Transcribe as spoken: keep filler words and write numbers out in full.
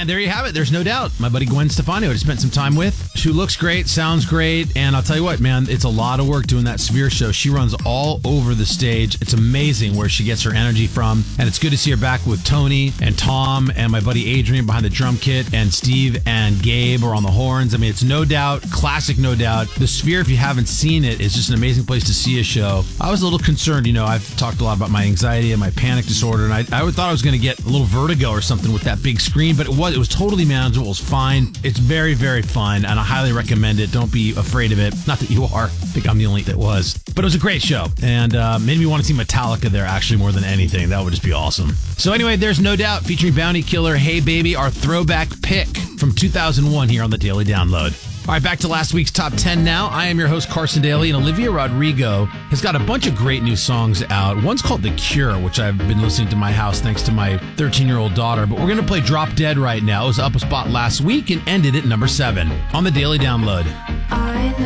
And there you have it. There's no doubt. My buddy Gwen Stefani, I just spent some time with. She looks great, sounds great, and I'll tell you what, man, it's a lot of work doing that Sphere show. She runs all over the stage. It's amazing where she gets her energy from, and it's good to see her back with Tony and Tom and my buddy Adrian behind the drum kit, and Steve and Gabe are on the horns. I mean, it's no doubt, classic no doubt. The Sphere, if you haven't seen it, is just an amazing place to see a show. I was a little concerned, you know, I've talked a lot about my anxiety and my panic disorder, and I, I thought I was going to get a little vertigo or something with that big screen, but it was it was totally manageable. It was fine. It's very, very fun, and I highly recommend it. Don't be afraid of it. Not that you are. I think I'm the only that was. But it was a great show, and uh, made me want to see Metallica there, actually, more than anything. That would just be awesome. So anyway, there's No Doubt featuring Bounty Killer, Hey Baby, our throwback pick from two thousand one here on the Daily Download. All right, back to last week's Top ten now. I am your host, Carson Daly, and Olivia Rodrigo has got a bunch of great new songs out. One's called The Cure, which I've been listening to my house thanks to my thirteen-year-old daughter. But we're going to play Drop Dead right now. It was up a spot last week and ended at number seven on the Daily Download. I know